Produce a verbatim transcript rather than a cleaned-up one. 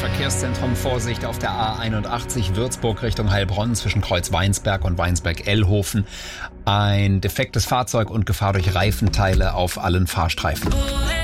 Verkehrszentrum Vorsicht auf der A einundachtzig Würzburg Richtung Heilbronn zwischen Kreuz Weinsberg und Weinsberg-Ellhofen. Ein defektes Fahrzeug und Gefahr durch Reifenteile auf allen Fahrstreifen.